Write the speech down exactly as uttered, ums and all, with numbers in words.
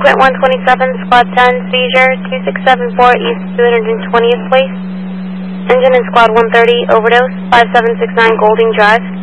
Quint one twenty-seven, Squad ten, seizure, two six seven four East two hundred twentieth Place. Engine in Squad one thirty, overdose, five seven six nine Golding Drive.